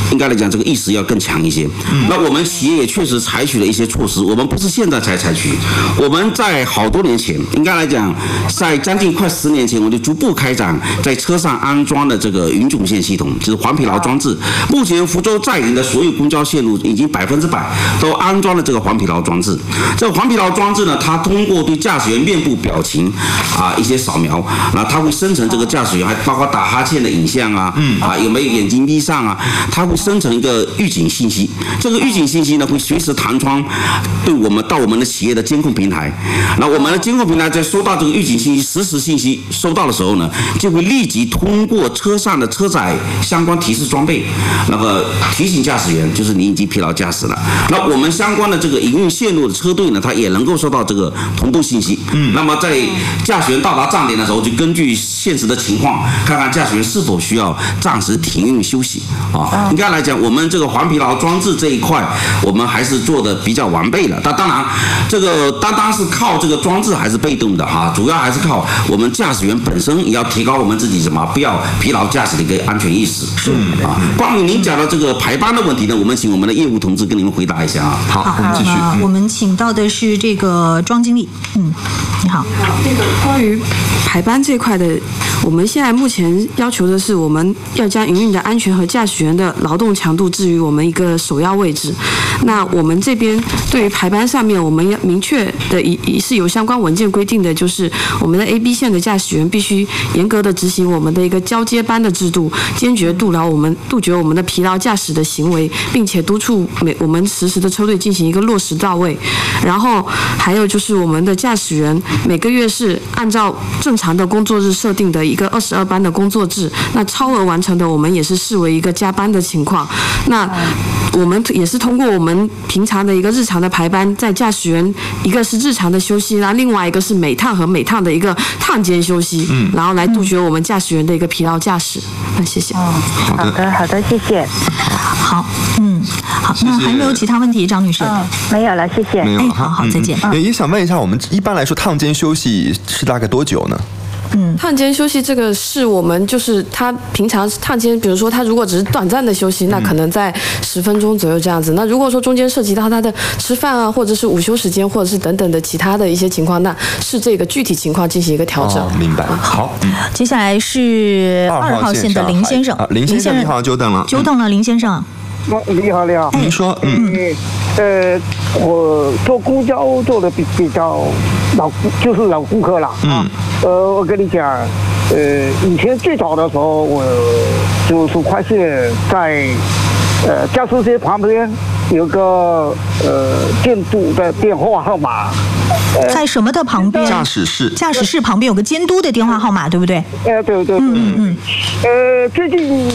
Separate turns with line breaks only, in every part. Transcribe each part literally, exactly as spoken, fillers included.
应该来讲这个意识要更强一些。那我们企业也确实采取了一些措施，我们不是现在才采取，我们在好多年前，应该来讲，在将近快十年前，我就逐步开展在车上安装的这个云总线系统，就是环疲劳装置。目前福州在营的所有公交线路已经百分之百都安装了这个环疲劳装置。这个环疲劳装置呢，它通过对驾驶员面部表情啊一些扫描，那它会生成这个驾驶员，还包括打哈欠的影像啊，啊有没有眼睛闭上啊，它会生成一个预警信息。这个预警信息呢，会随时弹窗对我们到我们的企业的监控平台。那我们的监控平台在收到这个预警信息、实时信息收到的时候呢，就会立即通过车上的车载相关提示装备，那个提醒驾驶员，就是你已经疲劳驾驶了。那我们相关的这个营运线路的车队呢，它也能够收到这个同步信息。嗯，那么在驾驶员到达站点的时候，就根据现实的情况，看看驾驶员是否需要暂时停运休息啊。应该来讲，我们这个环疲劳装置这一块，我们还是做的比较完备了。但当然，这个单单是靠这个装置还是被动的哈，主要还是靠我们驾驶员本身也要提高我们自己什么不要疲劳驾驶的一个安全意识。是啊，关于您讲的这个排班的问题呢，我们请我们的业务同志跟你们回答一下啊。
好，我们继续。嗯、我们请到的是这个庄经理，嗯，你好。
那个关于排班这块的，我们现在目前要求的是，我们要将营运的安全和驾驶员的劳动强度置于我们一个首要位置。那我们这边对于排班上面，我们要明确的一是有相关文件规定的，就是我们的 A、B 线的驾驶员必须严格的执行我们的一个交接班的制度，坚决杜劳我们杜绝我们的疲劳驾驶的行为，并且督促每我们实时的车队进行一个落实到位。然后还有就是我们的驾驶员每个月是按照正常的工作日设定的一个二十二班的工作制，那超额完成的我们也是视为一个加班的情况。那我们也是通过我们平常的一个日常的排班，在驾驶员一个是日常的休息，那另外一个是每趟和每趟的一个趟间休息，嗯，然后来杜绝我们驾驶员的一个疲劳驾驶。那谢谢。
哦，好的，好的，谢谢。
好，嗯，好，那还没有其他问题，张女士？
嗯，没有了，谢谢。
哎，好好，再见。
也也想问一下，我们一般来说趟间休息是大概多久呢？
嗯，趟间休息这个是我们就是他平常趟间，比如说他如果只是短暂的休息，那可能在十分钟左右这样子。那如果说中间涉及到他的吃饭啊，或者是午休时间，或者是等等的其他的一些情况，那是这个具体情况进行一个调整。
哦，明白。好，嗯，
接下来是二号线的林先生。
啊，林先生你好，久等了。
久等了，林先生。
你好，你好。
您说，
嗯，呃，我坐公交坐的比比较老，就是老顾客了。嗯。呃，我跟你讲，呃，以前最早的时候，我就是发现，在呃驾驶室旁边有个呃监督的电话号码。
在什么的旁边？
驾驶室。
驾驶室旁边有个监督的电话号码，对不对？
呃，对对对。嗯嗯。呃，最近。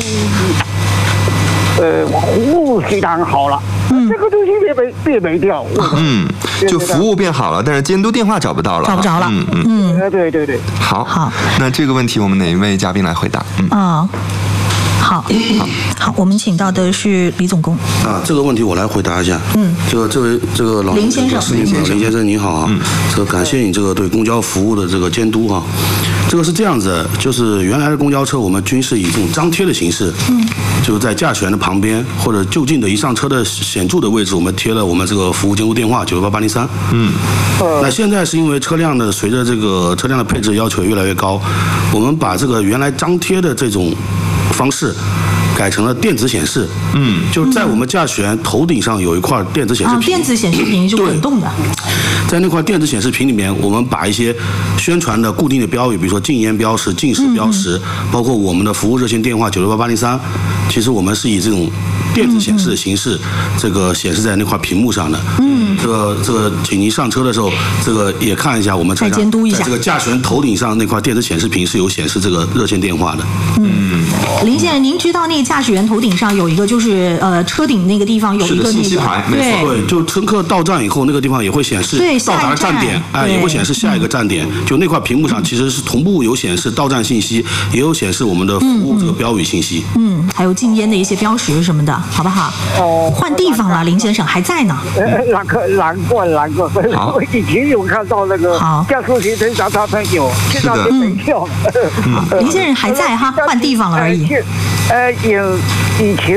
呃，服务非常好了，嗯，这个东西也没变没掉，
嗯，就服务变好了，但是监督电话找不到了，
找不着了，
嗯
嗯嗯，对对对，
好，好，那这个问题我们哪一位嘉宾来回答？
嗯，哦，好，好，我们请到的是李总工
啊，这个问题我来回答一下，
嗯，
这个这位这个老
林先生，
林先生，林先生你好啊，嗯，这个感谢你这个对公交服务的这个监督哈。这个是这样子，就是原来的公交车我们均是以这种张贴的形式，嗯，就是在驾驶员的旁边或者就近的一上车的显著的位置，我们贴了我们这个服务监督电话九六八八零三，嗯，那现在是因为车辆的随着这个车辆的配置要求越来越高，我们把这个原来张贴的这种方式改成了电子显示，嗯，就是在我们驾驶员头顶上有一块电子显示屏，
啊，电子显示屏是滚动的，
在那块电子显示屏里面，我们把一些宣传的固定的标语，比如说禁烟标识、禁驶标识，嗯嗯，包括我们的服务热线电话九六八八零三，其实我们是以这种电子显示的形式，嗯嗯，这个显示在那块屏幕上的。嗯，这个这个，请您上车的时候，这个也看一下我们车上，
监督一下，
在这个驾驶员头顶上那块电子显示屏是有显示这个热线电话的。
嗯，林先生，您知道那个驾驶员头顶上有一个就是呃车顶那个地方有一个
信息牌，对对，就乘客到站以后，那个地方也会显示到达站点，哎，也会显示下一个站点。就那块屏幕上其实是同步有显示到站信息，也有显示我们的服务这个标语信息。
嗯，还有禁烟的一些标识什么的，好不好？哦，换地方了，林先生还在呢。
难怪难怪难怪，我以前有看到那个驾驶员身上他他有，现在都没跳。
林先生还在哈，换地方了而已。
呃，有以前。